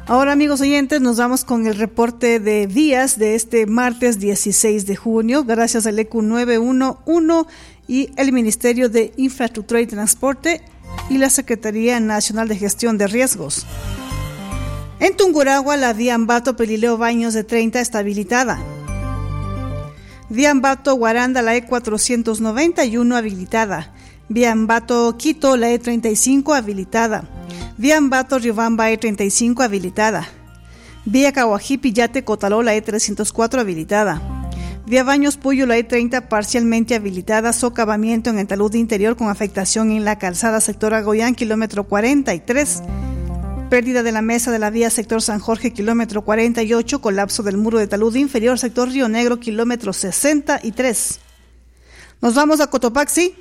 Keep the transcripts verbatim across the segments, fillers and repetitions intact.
Ahora, amigos oyentes, nos vamos con el reporte de vías de este martes dieciséis de junio, gracias al E Q nueve uno uno y el Ministerio de Infraestructura y Transporte y la Secretaría Nacional de Gestión de Riesgos. En Tungurahua, la vía Ambato-Pelileo Baños de treinta está habilitada. Vía Ambato-Guaranda, la E cuatrocientos noventa y uno habilitada. Vía Ambato-Quito, la E treinta y cinco habilitada. Vía Ambato-Riobamba, E treinta y cinco habilitada. Vía Cahuají-Pillate-Cotaló, la E trescientos cuatro habilitada. Vía Baños-Puyo, la E treinta parcialmente habilitada. Socavamiento en el talud interior con afectación en la calzada sector Agoyán, kilómetro cuarenta y tres. Pérdida de la mesa de la vía sector San Jorge, kilómetro cuarenta y ocho. Colapso del muro de talud inferior, sector Río Negro, kilómetro sesenta y tres. Nos vamos a Cotopaxi.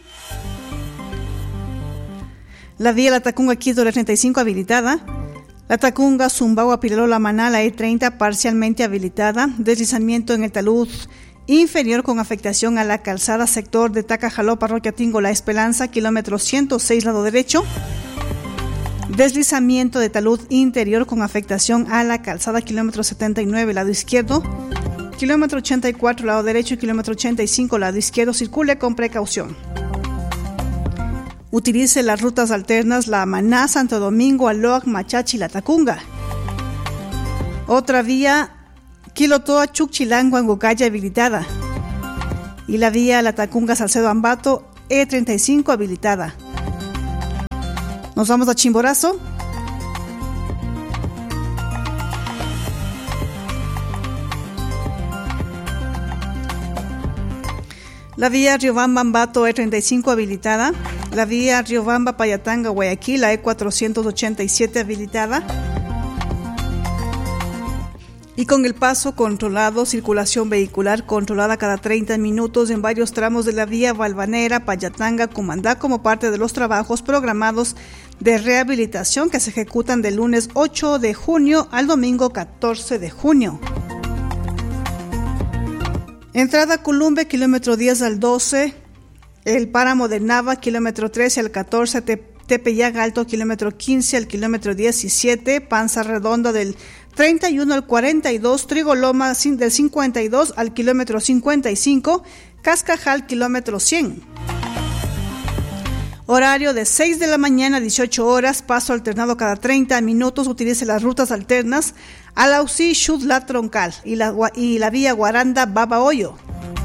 La vía La Tacunga-Quito, la E treinta y cinco habilitada. La Tacunga-Zumbagua-Pirelo-La Maná, la E treinta parcialmente habilitada. Deslizamiento en el talud inferior con afectación a la calzada sector de Tacajaló, parroquia Tingo, La Esperanza, kilómetro ciento seis, lado derecho. Deslizamiento de talud interior con afectación a la calzada, kilómetro setenta y nueve, lado izquierdo. Kilómetro ochenta y cuatro, lado derecho, y kilómetro ochenta y cinco, lado izquierdo. Circule con precaución. Utilice las rutas alternas La Maná, Santo Domingo, Aloac, Machachi, La Tacunga. Otra vía, Quilotoa, Chucchilango, Angocaya, habilitada. Y la vía La Tacunga, Salcedo, Ambato, E treinta y cinco habilitada. Nos vamos a Chimborazo. La vía Riobamba-Ambato, E treinta y cinco habilitada. La vía Riobamba-Payatanga-Guayaquil, la E cuatrocientos ochenta y siete habilitada. Y con el paso controlado, circulación vehicular controlada cada treinta minutos en varios tramos de la vía Valvanera, Payatanga, Cumandá, como parte de los trabajos programados de rehabilitación que se ejecutan del lunes ocho de junio al domingo catorce de junio. Entrada Culumbe, kilómetro diez al doce, el páramo de Nava, kilómetro trece al catorce, Tepeyac Alto, kilómetro quince al kilómetro diecisiete, Panza Redonda del treinta y uno al cuarenta y dos, Trigoloma del cincuenta y dos al kilómetro cincuenta y cinco, Cascajal, kilómetro cien. Horario de seis de la mañana a dieciocho horas, paso alternado cada treinta minutos. Utilice las rutas alternas Alausí, Xutla, Troncal y la, y la vía Guaranda, Babahoyo.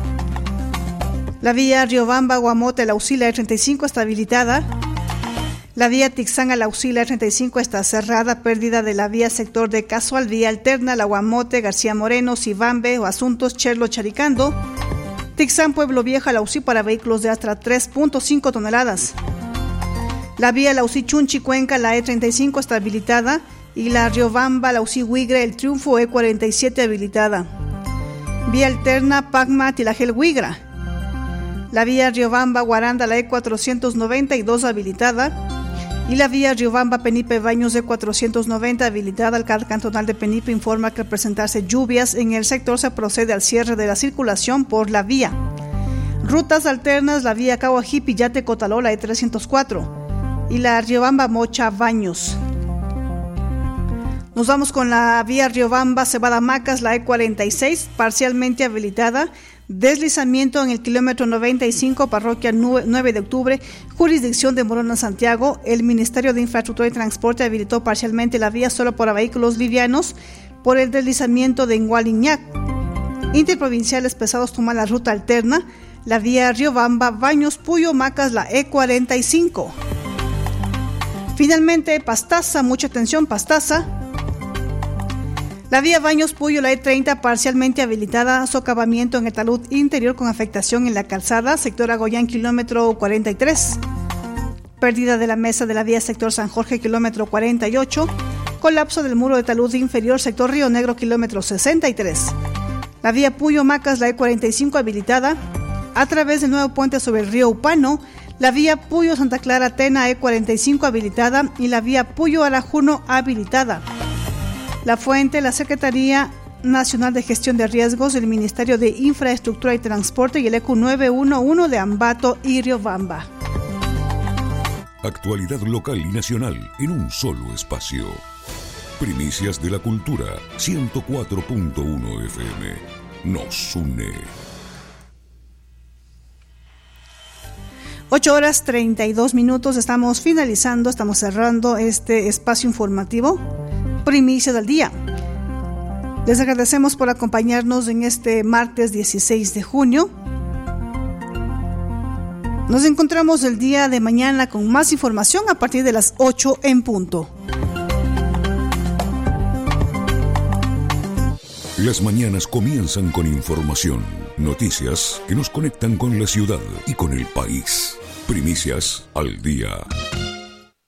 La vía Riobamba, Guamote, Alausí, la E treinta y cinco está habilitada. La vía Tixán, Alausí, la E treinta y cinco está cerrada. Pérdida de la vía sector de Casual, vía alterna, La Guamote, García Moreno, Sibambe o Asuntos, Cherlo, Charicando. Tixán, Pueblo Viejo, Alausí para vehículos de hasta tres punto cinco toneladas. La vía Alausí, Chunchi, Cuenca, la E treinta y cinco está habilitada. Y la Riobamba, Alausí, Huigre, El Triunfo, E cuarenta y siete habilitada. Vía alterna, Pacma, Tilajel, Huigra. La vía Riobamba, Guaranda, la E cuatrocientos noventa y dos habilitada. Y la vía Riobamba, Penipe, Baños, E cuatrocientos noventa habilitada. El cantonal de Penipe informa que al presentarse lluvias en el sector se procede al cierre de la circulación por la vía. Rutas alternas, la vía Cahuají, Pillate, Cotaló, la E trescientos cuatro. Y la Riobamba, Mocha, Baños. Nos vamos con la vía Riobamba, Cebada, Macas, la E cuarenta y seis, parcialmente habilitada. Deslizamiento en el kilómetro noventa y cinco, parroquia nueve de octubre, jurisdicción de Morona, Santiago. El Ministerio de Infraestructura y Transporte habilitó parcialmente la vía solo para vehículos livianos por el deslizamiento de Engualiñac. Interprovinciales pesados toman la ruta alterna, la vía Riobamba, Baños, Puyo, Macas, la E cuarenta y cinco. Finalmente, Pastaza, mucha atención, Pastaza. La vía Baños Puyo, la E treinta, parcialmente habilitada. Socavamiento en el talud interior con afectación en la calzada, sector Agoyán, kilómetro cuarenta y tres. Pérdida de la mesa de la vía sector San Jorge, kilómetro cuarenta y ocho. Colapso del muro de talud inferior, sector Río Negro, kilómetro sesenta y tres. La vía Puyo Macas, la E cuarenta y cinco habilitada. A través del nuevo puente sobre el río Upano, la vía Puyo Santa Clara Tena, E cuarenta y cinco habilitada. Y la vía Puyo Arajuno habilitada. La fuente, la Secretaría Nacional de Gestión de Riesgos, el Ministerio de Infraestructura y Transporte y el E Q nueve uno uno de Ambato y Riobamba. Actualidad local y nacional en un solo espacio. Primicias de la Cultura, ciento cuatro punto uno F M. Nos une. ocho horas treinta y dos minutos, estamos finalizando, estamos cerrando este espacio informativo, Primicias del Día. Les agradecemos por acompañarnos en este martes dieciséis de junio. Nos encontramos el día de mañana con más información a partir de las ocho en punto. Las mañanas comienzan con información, noticias que nos conectan con la ciudad y con el país. Primicias al día.